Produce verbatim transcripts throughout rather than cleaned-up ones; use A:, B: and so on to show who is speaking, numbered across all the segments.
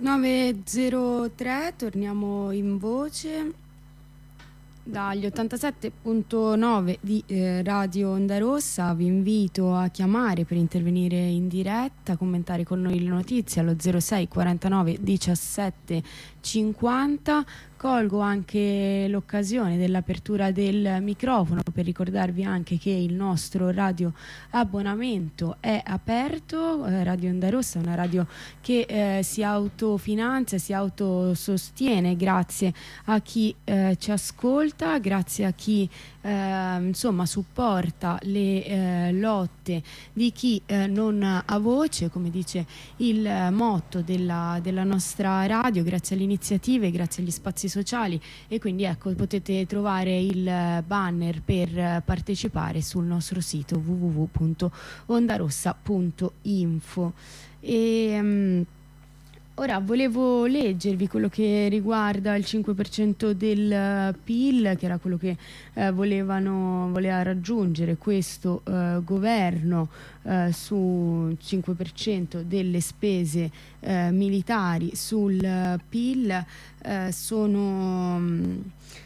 A: nove e zero tre, torniamo in voce dagli ottantasette virgola nove di eh, Radio Onda Rossa. Vi invito a chiamare per intervenire in diretta, commentare con noi le notizie allo zero sei quarantanove diciassette cinquanta. Colgo anche l'occasione dell'apertura del microfono per ricordarvi anche che il nostro radio abbonamento è aperto. eh, Radio Onda Rossa è una radio che eh, si autofinanzia, si autosostiene grazie a chi eh, ci ascolta, grazie a chi eh, insomma supporta le eh, lotte di chi eh, non ha voce, come dice il eh, motto della, della nostra radio, grazie alle iniziative, grazie agli spazi sociali. E quindi ecco, potete trovare il banner per partecipare sul nostro sito w w w punto ondarossa punto info. E um, ora volevo leggervi quello che riguarda il cinque per cento del P I L, che era quello che eh, volevano, voleva raggiungere questo eh, governo eh, su cinque per cento delle spese eh, militari sul eh, P I L. Eh, sono... Mh,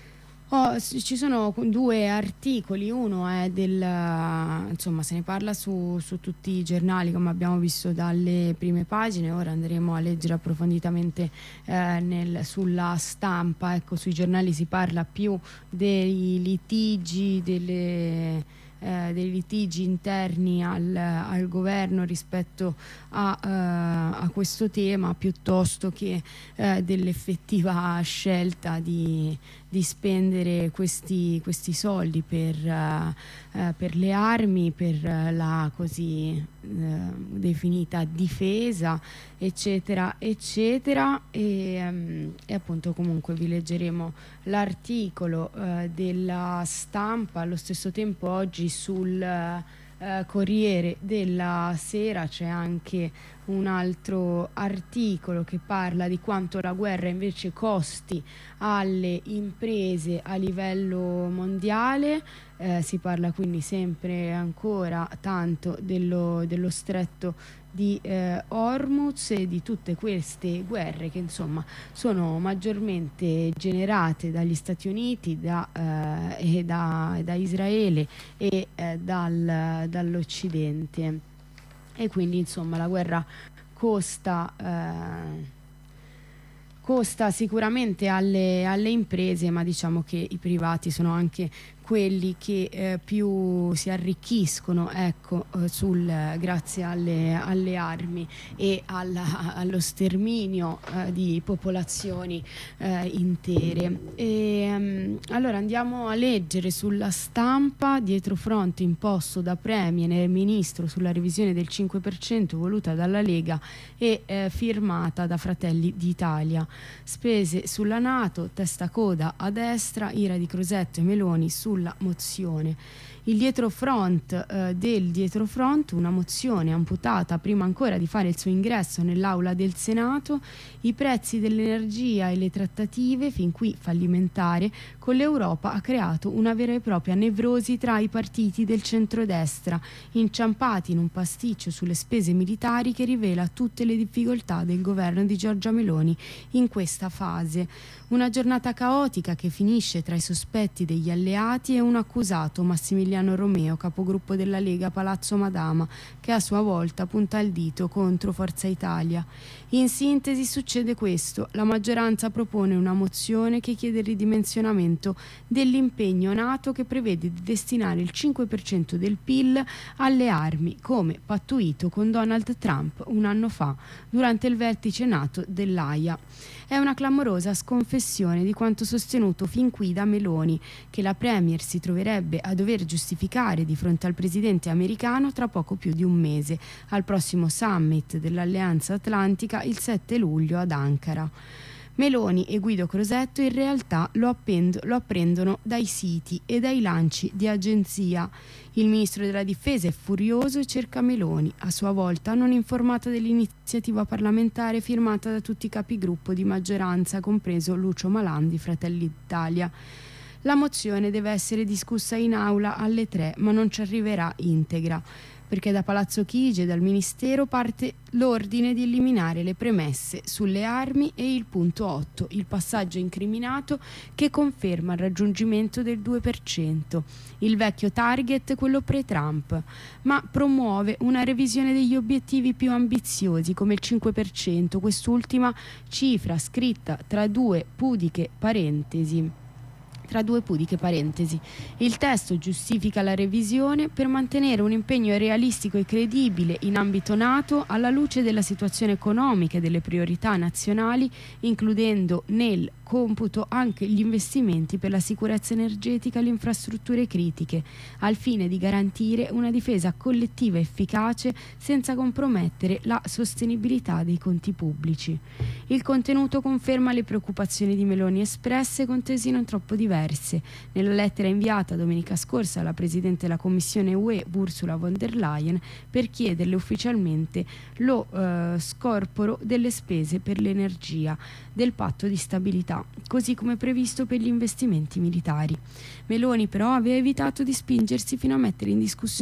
A: Oh, ci sono due articoli, uno è del, insomma, se ne parla su, su tutti i giornali, come abbiamo visto dalle prime pagine. Ora andremo a leggere approfonditamente eh, nel, sulla stampa. Ecco, sui giornali si parla più dei litigi, delle... Eh, dei litigi interni al, al governo rispetto a, eh, a questo tema, piuttosto che eh, dell'effettiva scelta di, di spendere questi, questi soldi per, eh, eh, per le armi, per la così eh, definita difesa, eccetera eccetera. E, um, e appunto comunque vi leggeremo l'articolo eh, della stampa. Allo stesso tempo oggi sul eh, Corriere della Sera c'è anche un altro articolo che parla di quanto la guerra invece costi alle imprese a livello mondiale. Eh, si parla quindi sempre ancora tanto dello, dello stretto di eh, Hormuz e di tutte queste guerre che insomma sono maggiormente generate dagli Stati Uniti, da, eh, e da, da Israele e eh, dal, dall'Occidente. E quindi insomma la guerra costa eh, costa sicuramente alle, alle imprese, ma diciamo che i privati sono anche quelli che eh, più si arricchiscono, ecco, eh, sul, grazie alle, alle armi e alla, allo sterminio eh, di popolazioni eh, intere. E, um, allora andiamo a leggere sulla stampa: dietro fronte imposto da Premier e Ministro sulla revisione del cinque per cento voluta dalla Lega e eh, firmata da Fratelli d'Italia. Spese sulla NATO, testa coda a destra, ira di Crosetto e Meloni sulla mozione. Il dietrofront eh, del dietrofront, una mozione amputata prima ancora di fare il suo ingresso nell'aula del Senato, i prezzi dell'energia e le trattative, fin qui fallimentare, con l'Europa ha creato una vera e propria nevrosi tra i partiti del centrodestra, inciampati in un pasticcio sulle spese militari che rivela tutte le difficoltà del governo di Giorgia Meloni in questa fase. Una giornata caotica che finisce tra i sospetti degli alleati e un accusato, Massimiliano Romeo, capogruppo della Lega Palazzo Madama, che a sua volta punta il dito contro Forza Italia. In sintesi succede questo: la maggioranza propone una mozione che chiede il ridimensionamento dell'impegno NATO, che prevede di destinare il cinque per cento del P I L alle armi, come pattuito con Donald Trump un anno fa durante il vertice NATO dell'Aia. È una clamorosa sconfessione di quanto sostenuto fin qui da Meloni, che la Premier si troverebbe a dover giustificare di fronte al presidente americano tra poco più di un mese, al prossimo summit dell'Alleanza Atlantica il sette luglio ad Ankara. Meloni e Guido Crosetto in realtà lo, append- lo apprendono dai siti e dai lanci di agenzia. Il ministro della difesa è furioso e cerca Meloni, a sua volta non informata dell'iniziativa parlamentare firmata da tutti i capigruppo di maggioranza, compreso Lucio Malan di Fratelli d'Italia. La mozione deve essere discussa in aula alle tre, ma non ci arriverà integra. perché da Palazzo Chigi e dal Ministero parte l'ordine di eliminare le premesse sulle armi e il punto otto, il passaggio incriminato che conferma il raggiungimento del due per cento, il vecchio target, quello pre-Trump, ma promuove una revisione degli obiettivi più ambiziosi come il cinque per cento, quest'ultima cifra scritta tra due pudiche parentesi. Tra due pudiche parentesi. Il testo giustifica la revisione per mantenere un impegno realistico e credibile in ambito NATO alla luce della situazione economica e delle priorità nazionali, includendo nel computo anche gli investimenti per la sicurezza energetica e le infrastrutture critiche, al fine di garantire una difesa collettiva efficace senza compromettere la sostenibilità dei conti pubblici. Il contenuto conferma le preoccupazioni di Meloni espresse con tesi non troppo diverse. Nella lettera inviata domenica scorsa alla Presidente della Commissione U E Ursula von der Leyen per chiederle ufficialmente lo eh, scorporo delle spese per l'energia del patto di stabilità, così come previsto per gli investimenti militari. Meloni però aveva evitato di spingersi fino a mettere in discussione